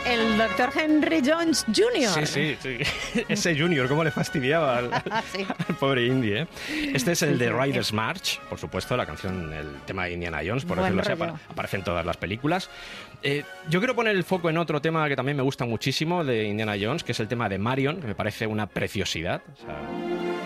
El doctor Henry Jones Jr. Sí. Ese Junior, cómo le fastidiaba al pobre Indy, ¿eh? Este es el de Riders March, por supuesto, la canción, el tema de Indiana Jones, por decirlo así, aparece en todas las películas. Yo quiero poner el foco en otro tema que también me gusta muchísimo de Indiana Jones, que es el tema de Marion, que me parece una preciosidad. O sea,